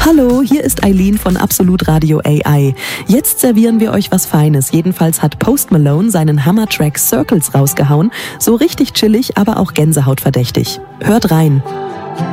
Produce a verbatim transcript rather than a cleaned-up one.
Hallo, hier ist Eileen von Absolut Radio A I. Jetzt servieren wir euch was Feines. Jedenfalls hat Post Malone seinen Hammer-Track Circles rausgehauen. So richtig chillig, aber auch Gänsehautverdächtig. Hört rein.